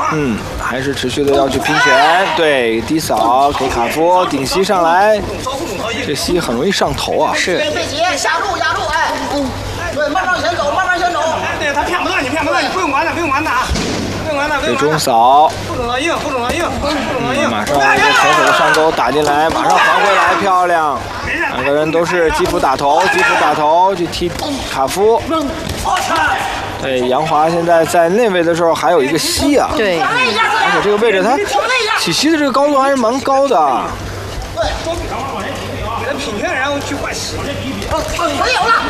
还是持续的要去拼拳，对，低扫给卡夫顶膝上来，这膝很容易上头啊。 是。背斜下入压住，哎，对，慢慢前走，慢慢前走。 对他骗不到你，骗不到你，不用管他，不用管他啊，不用管他。 给中扫， 不准他硬，不准他硬，不准他硬。 马上一个前手的上勾打进来，马上还回来，漂亮。两个人都是基辅打头，基辅打头去踢卡夫。对，杨华现在在内位的时候还有一个膝啊， 对， 而且这个位置他起膝的这个高度还是蛮高的。 对，给他拼拳，然后去换膝。 没有了。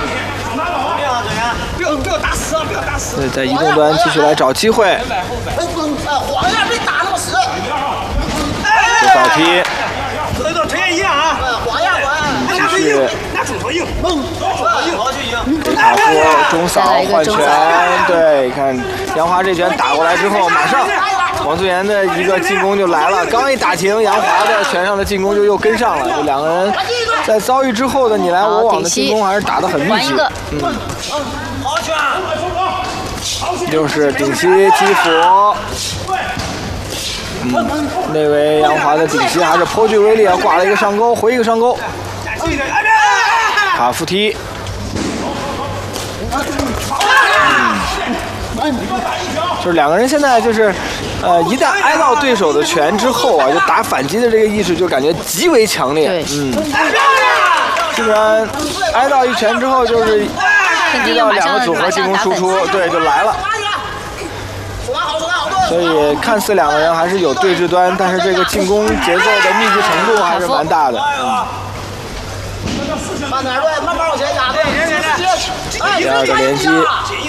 不要打死啊！不要打死。 对，在移动端继续来找机会。 晃呀，别打那么死。 这倒踢。 和到之前一样啊。 晃呀晃。 继续。 拿中手硬。好去赢。 给卡夫中扫换拳，对，看杨华这拳打过来之后，马上王尊言的一个进攻就来了，刚一打停，杨华的拳上的进攻就又跟上了，这两个人在遭遇之后的你来我往的进攻还是打得很密集。 好拳。 又是顶膝基辅。那位杨华的顶膝还是颇具威力啊，挂了一个上勾，回一个上勾。卡夫踢。就是两个人现在就是，一旦挨到对手的拳之后啊，就打反击的这个意识就感觉极为强烈。基本上挨到一拳之后就是遇到两个组合进攻输出，对，就来了。所以看似两个人还是有对峙端，但是这个进攻节奏的密集程度还是蛮大的。 慢点，对，慢慢往前压，对， 第二个连击。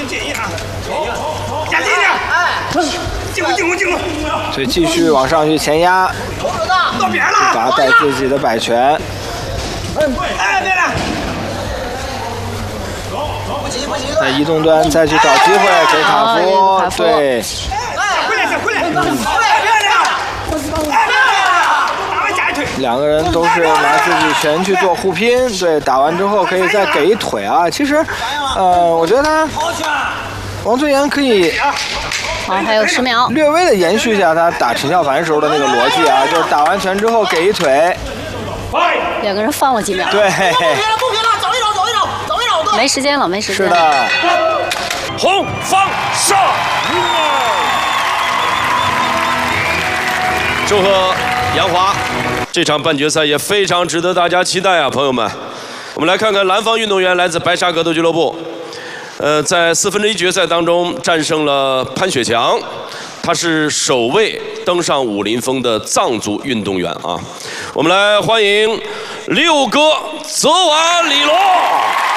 压紧点，进攻。 所以继续往上去前压， 到边了， 把带自己的摆拳。 哎，对了。 在移动端再去找机会给卡夫，对。 回来。 两个人都是拿自己拳去做互拼，对，打完之后可以再给一腿啊。其实，我觉得他王尊言可以， 还有10秒， 略微的延续一下他打陈孝凡时候的那个逻辑啊，就是打完拳之后给一腿。 两个人放了几秒。 对。不拼了，走一走， 没时间了。 是的。 红方上。祝贺杨华，这场半决赛也非常值得大家期待啊，朋友们。我们来看看蓝方运动员来自白沙格斗俱乐部，在1/4决赛当中战胜了潘雪强，他是首位登上武林风的藏族运动员啊。我们来欢迎6哥泽瓦里罗。